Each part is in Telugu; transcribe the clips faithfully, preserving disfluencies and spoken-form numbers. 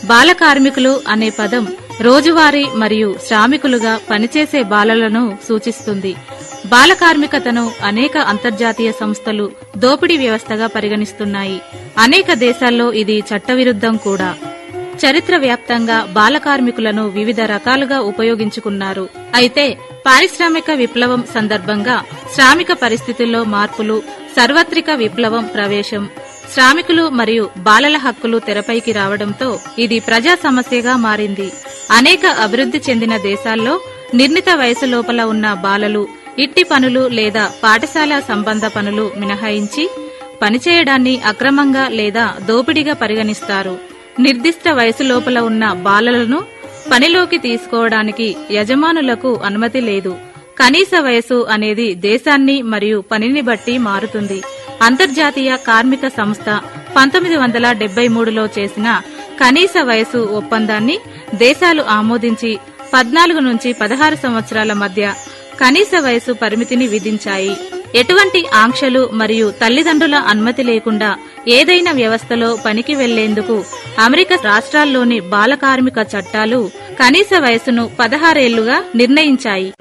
బాల కార్మికులు అనే పదం రోజువారీ మరియు శ్రామికులుగా పనిచేసే బాలలను సూచిస్తుంది. బాల కార్మికతను అనేక అంతర్జాతీయ సంస్థలు దోపిడీ వ్యవస్థగా పరిగణిస్తున్నాయి. అనేక దేశాల్లో ఇది చట్టవిరుద్ధం కూడా. చరిత్ర వ్యాప్తంగా బాల కార్మికులను వివిధ రకాలుగా ఉపయోగించుకున్నారు. అయితే పారిశ్రామిక విప్లవం సందర్భంగా శ్రామిక పరిస్థితుల్లో మార్పులు, సార్వత్రిక విప్లవం ప్రవేశం, శ్రామికులు మరియు బాలల హక్కులు తెరపైకి రావడంతో ఇది ప్రజా సమస్యగా మారింది. అనేక అభివృద్ధి చెందిన దేశాల్లో నిర్ణీత వయసు లోపల ఉన్న బాలలు ఇట్టి పనులు లేదా పాఠశాల సంబంధ పనులు మినహాయించి పనిచేయడాన్ని అక్రమంగా లేదా దోపిడీగా పరిగణిస్తారు. నిర్దిష్ట వయసు లోపల ఉన్న బాలలను పనిలోకి తీసుకోవడానికి యజమానులకు అనుమతి లేదు. కనీస వయసు అనేది దేశాన్ని మరియు పనిని బట్టి మారుతుంది. అంతర్జాతీయ కార్మిక సంస్థ పంతొమ్మిది వందల డెబ్బై మూడులో చేసిన కనీస వయసు ఒప్పందాన్ని దేశాలు ఆమోదించి పద్నాలుగు నుంచి పదహారు సంవత్సరాల మధ్య కనీస వయసు పరిమితిని విధించాయి. ఎటువంటి ఆంక్షలు మరియు తల్లిదండ్రుల అనుమతి లేకుండా ఏదైనా వ్యవస్థలో పనికి వెళ్లేందుకు అమెరికా రాష్ట్రాల్లోని బాల కార్మిక చట్టాలు కనీస వయసును పదహారేళ్లుగా నిర్ణయించాయి.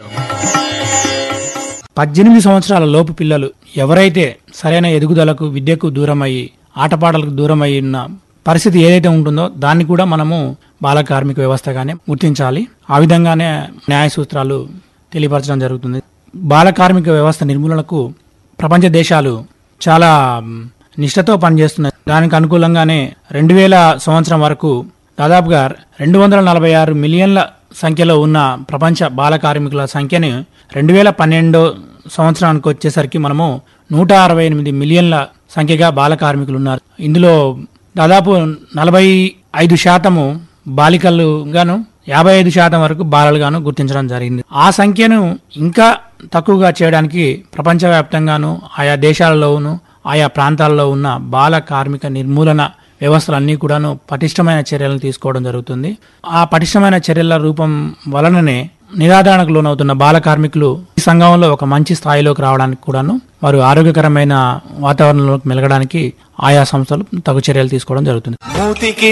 పద్దెనిమిది సంవత్సరాల లోపు పిల్లలు ఎవరైతే సరైన ఎదుగుదలకు, విద్యకు దూరమయ్యి ఆటపాటలకు దూరమై ఉన్న పరిస్థితి ఏదైతే ఉంటుందో దాన్ని కూడా మనము బాల కార్మిక వ్యవస్థగానే గుర్తించాలి. ఆ విధంగానే న్యాయ సూత్రాలు తెలియపరచడం జరుగుతుంది. బాల కార్మిక వ్యవస్థ నిర్మూలనకు ప్రపంచ దేశాలు చాలా నిష్ఠతో పనిచేస్తున్నాయి. దానికి అనుకూలంగానే రెండు వేల సంవత్సరం వరకు దాదాపుగా రెండు వందల నలభై ఆరు మిలియన్ల సంఖ్యలో ఉన్న ప్రపంచ బాల కార్మికుల సంఖ్యని రెండు వేల పన్నెండో సంవత్సరానికి వచ్చేసరికి మనము నూట అరవై ఎనిమిది మిలియన్ల సంఖ్యగా బాల కార్మికులు ఉన్నారు. ఇందులో దాదాపు నలభై ఐదు శాతము బాలికలుగాను, యాభై ఐదు శాతం వరకు బాలలుగాను గుర్తించడం జరిగింది. ఆ సంఖ్యను ఇంకా తక్కువగా చేయడానికి ప్రపంచవ్యాప్తంగాను ఆయా దేశాలలోను ఆయా ప్రాంతాల్లో ఉన్న బాల కార్మిక నిర్మూలన వ్యవస్థలన్నీ కూడాను పటిష్టమైన చర్యలను తీసుకోవడం జరుగుతుంది. ఆ పటిష్టమైన చర్యల రూపం వలననే నిరాదరణకు లోనవుతున్న బాల కార్మికులు ఈ సంఘంలో ఒక మంచి స్థాయిలోకి రావడానికి కూడాను, వారు ఆరోగ్యకరమైన వాతావరణంలోకి మెలగడానికి ఆయా సంస్థలు తగు చర్యలు తీసుకోవడం జరుగుతుంది.